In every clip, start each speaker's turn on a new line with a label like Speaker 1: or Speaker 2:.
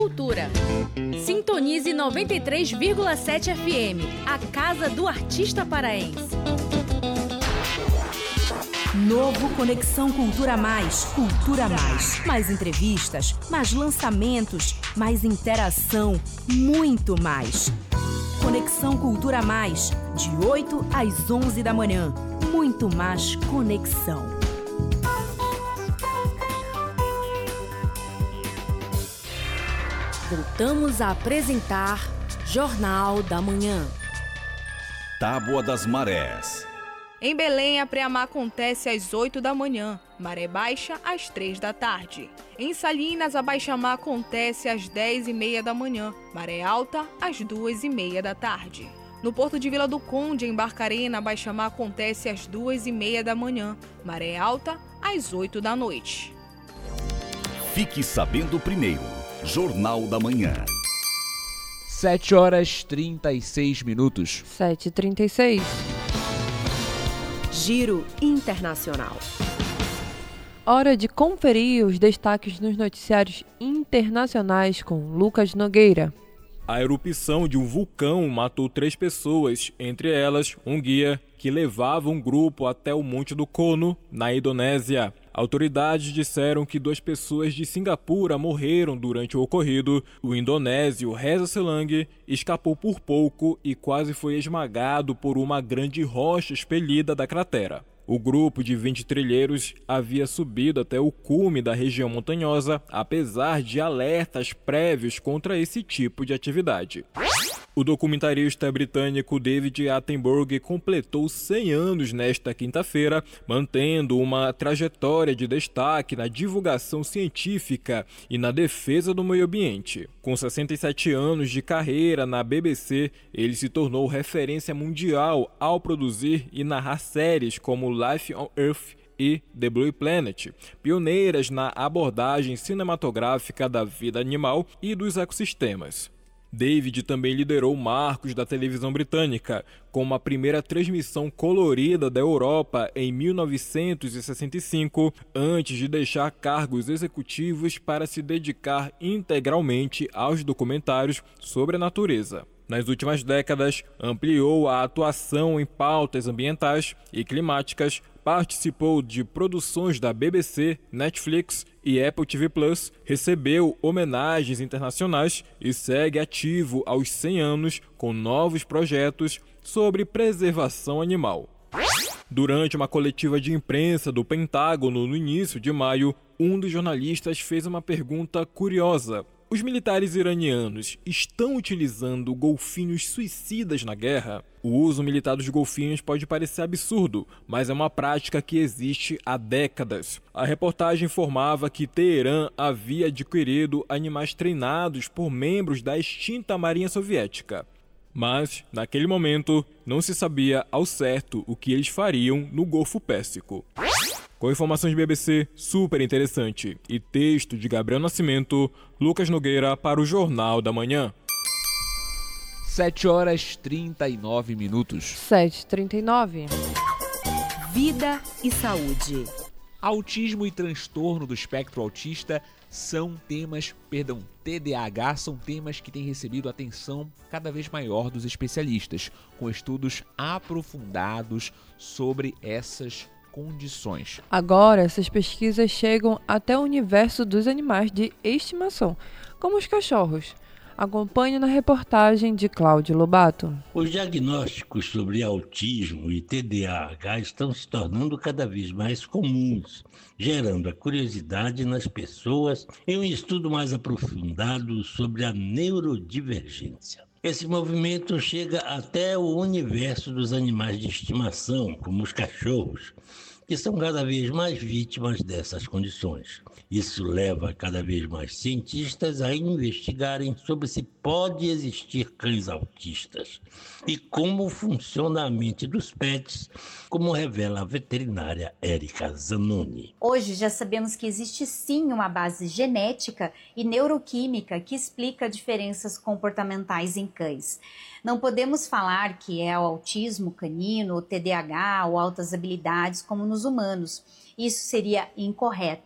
Speaker 1: Cultura. Sintonize 93,7 FM, a Casa do Artista Paraense.
Speaker 2: Novo Conexão Cultura Mais. Cultura Mais. Mais entrevistas, mais lançamentos, mais interação, muito mais. Conexão Cultura Mais, de 8 às 11 da manhã. Muito mais conexão.
Speaker 1: Voltamos a apresentar Jornal da Manhã.
Speaker 3: Tábua das Marés.
Speaker 4: Em Belém, a pré-amar acontece às 8 da manhã, maré baixa às 3 da tarde. Em Salinas, a baixa-mar acontece às 10h30 da manhã, maré alta às 2h30 da tarde. No Porto de Vila do Conde, em Barcarena, a baixa-mar acontece às 2h30 da manhã, maré alta às 8 da noite.
Speaker 3: Fique sabendo primeiro, Jornal da Manhã.
Speaker 5: 7h36.
Speaker 6: 7h36.
Speaker 2: Giro Internacional.
Speaker 6: Hora de conferir os destaques nos noticiários internacionais com Lucas Nogueira.
Speaker 7: A erupção de um vulcão matou 3 pessoas, entre elas um guia que levava um grupo até o Monte do Kono, na Indonésia. Autoridades disseram que 2 pessoas de Singapura morreram durante o ocorrido. O indonésio Reza Selang escapou por pouco e quase foi esmagado por uma grande rocha expelida da cratera. O grupo de 20 trilheiros havia subido até o cume da região montanhosa, apesar de alertas prévios contra esse tipo de atividade. O documentarista britânico David Attenborough completou 100 anos nesta quinta-feira, mantendo uma trajetória de destaque na divulgação científica e na defesa do meio ambiente. Com 67 anos de carreira na BBC, ele se tornou referência mundial ao produzir e narrar séries como Life on Earth e The Blue Planet, pioneiras na abordagem cinematográfica da vida animal e dos ecossistemas. David também liderou marcos da televisão britânica, como a primeira transmissão colorida da Europa em 1965, antes de deixar cargos executivos para se dedicar integralmente aos documentários sobre a natureza. Nas últimas décadas, ampliou a atuação em pautas ambientais e climáticas, participou de produções da BBC, Netflix e Apple TV+, recebeu homenagens internacionais e segue ativo aos 100 anos com novos projetos sobre preservação animal. Durante uma coletiva de imprensa do Pentágono no início de maio, um dos jornalistas fez uma pergunta curiosa. Os militares iranianos estão utilizando golfinhos suicidas na guerra? O uso militar dos golfinhos pode parecer absurdo, mas é uma prática que existe há décadas. A reportagem informava que Teherã havia adquirido animais treinados por membros da extinta Marinha Soviética. Mas, naquele momento, não se sabia ao certo o que eles fariam no Golfo Pérsico. Com informações de BBC, super interessante, e texto de Gabriel Nascimento, Lucas Nogueira para o Jornal da Manhã.
Speaker 5: 7h39.
Speaker 6: 7h39.
Speaker 2: Vida e saúde.
Speaker 5: Autismo e transtorno do espectro autista TDAH são temas que têm recebido atenção cada vez maior dos especialistas, com estudos aprofundados sobre essas condições.
Speaker 6: Agora, essas pesquisas chegam até o universo dos animais de estimação, como os cachorros. Acompanhe na reportagem de Cláudio Lobato.
Speaker 8: Os diagnósticos sobre autismo e TDAH estão se tornando cada vez mais comuns, gerando a curiosidade nas pessoas e um estudo mais aprofundado sobre a neurodivergência. Esse movimento chega até o universo dos animais de estimação, como os cachorros, que são cada vez mais vítimas dessas condições. Isso leva cada vez mais cientistas a investigarem sobre se pode existir cães autistas e como funciona a mente dos pets, como revela a veterinária Érica Zanoni.
Speaker 9: Hoje já sabemos que existe sim uma base genética e neuroquímica que explica diferenças comportamentais em cães. Não podemos falar que é o autismo canino, o TDAH ou altas habilidades como nos humanos. Isso seria incorreto.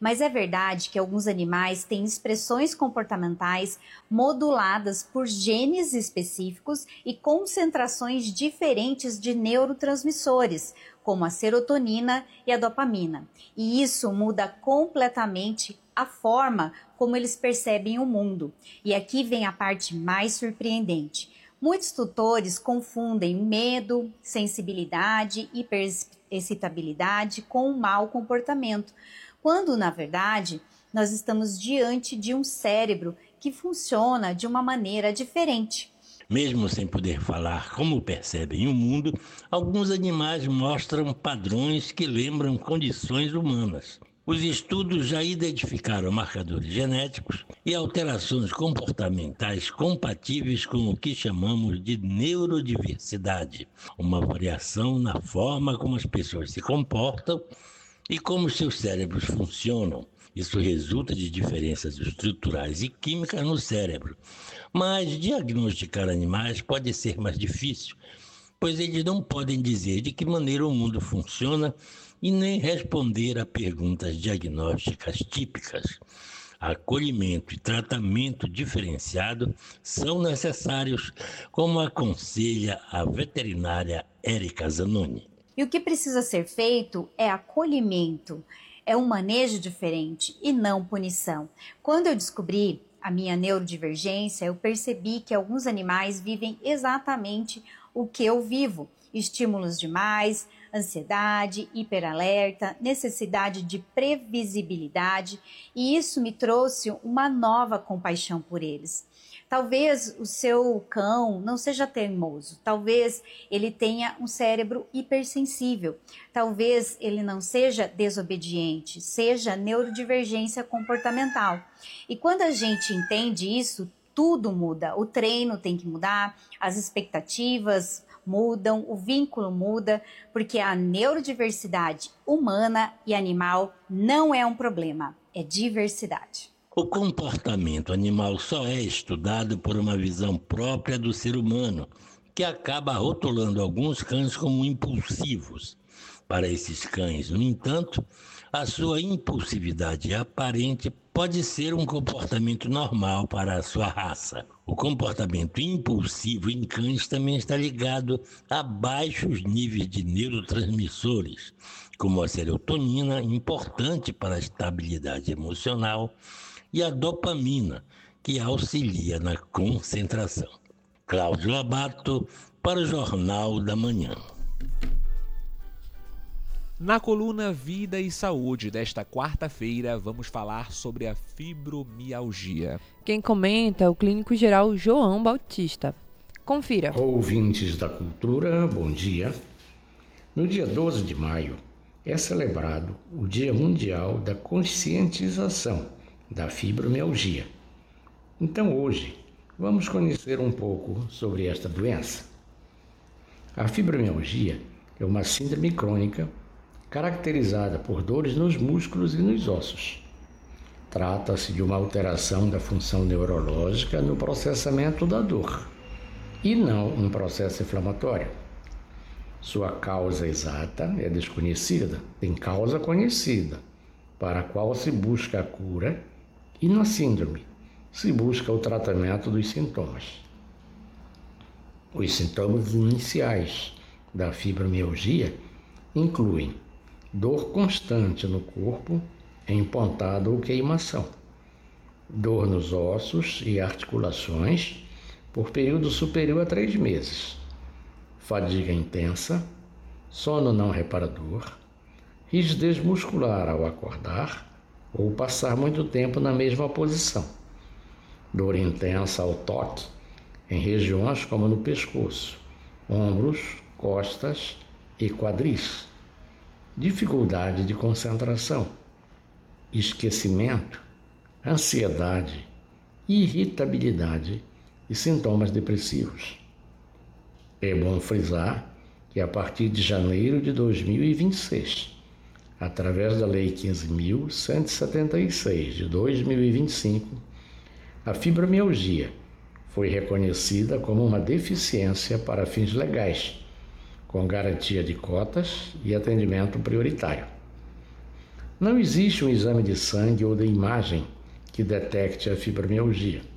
Speaker 9: Mas é verdade que alguns animais têm expressões comportamentais moduladas por genes específicos e concentrações diferentes de neurotransmissores, como a serotonina e a dopamina. E isso muda completamente a forma como eles percebem o mundo. E aqui vem a parte mais surpreendente. Muitos tutores confundem medo, sensibilidade e hiperexcitabilidade com um mau comportamento, quando, na verdade, nós estamos diante de um cérebro que funciona de uma maneira diferente.
Speaker 8: Mesmo sem poder falar como percebem o mundo, alguns animais mostram padrões que lembram condições humanas. Os estudos já identificaram marcadores genéticos e alterações comportamentais compatíveis com o que chamamos de neurodiversidade, uma variação na forma como as pessoas se comportam e como seus cérebros funcionam. Isso resulta de diferenças estruturais e químicas no cérebro. Mas diagnosticar animais pode ser mais difícil, pois eles não podem dizer de que maneira o mundo funciona e nem responder a perguntas diagnósticas típicas. Acolhimento e tratamento diferenciado são necessários, como aconselha a veterinária Érica Zanoni.
Speaker 9: E o que precisa ser feito é acolhimento, é um manejo diferente e não punição. Quando eu descobri a minha neurodivergência, eu percebi que alguns animais vivem exatamente o que eu vivo. Estímulos demais, ansiedade, hiperalerta, necessidade de previsibilidade, e isso me trouxe uma nova compaixão por eles. Talvez o seu cão não seja teimoso, talvez ele tenha um cérebro hipersensível, talvez ele não seja desobediente, seja neurodivergência comportamental. E quando a gente entende isso, tudo muda. O treino tem que mudar, as expectativas mudam, o vínculo muda, porque a neurodiversidade humana e animal não é um problema, é diversidade.
Speaker 8: O comportamento animal só é estudado por uma visão própria do ser humano, que acaba rotulando alguns cães como impulsivos. Para esses cães, no entanto, a sua impulsividade aparente pode ser um comportamento normal para a sua raça. O comportamento impulsivo em cães também está ligado a baixos níveis de neurotransmissores, como a serotonina, importante para a estabilidade emocional, e a dopamina, que auxilia na concentração. Cláudio Lobato, para o Jornal da Manhã.
Speaker 5: Na coluna Vida e Saúde desta quarta-feira, vamos falar sobre a fibromialgia.
Speaker 6: Quem comenta é o clínico geral João Bautista. Confira.
Speaker 10: Ouvintes da cultura, bom dia. No dia 12 de maio é celebrado o Dia Mundial da Conscientização da Fibromialgia. Então hoje vamos conhecer um pouco sobre esta doença. A fibromialgia é uma síndrome crônica caracterizada por dores nos músculos e nos ossos. Trata-se de uma alteração da função neurológica no processamento da dor, e não um processo inflamatório. Sua causa exata é desconhecida, tem causa conhecida, para a qual se busca a cura, e na síndrome se busca o tratamento dos sintomas. Os sintomas iniciais da fibromialgia incluem dor constante no corpo, empontado ou queimação, dor nos ossos e articulações por período superior a 3 meses, fadiga intensa, sono não reparador, rigidez muscular ao acordar ou passar muito tempo na mesma posição, dor intensa ao toque em regiões como no pescoço, ombros, costas e quadris, dificuldade de concentração, esquecimento, ansiedade, irritabilidade e sintomas depressivos. É bom frisar que a partir de janeiro de 2026, através da Lei 15.176 de 2025, a fibromialgia foi reconhecida como uma deficiência para fins legais, com garantia de cotas e atendimento prioritário. Não existe um exame de sangue ou de imagem que detecte a fibromialgia.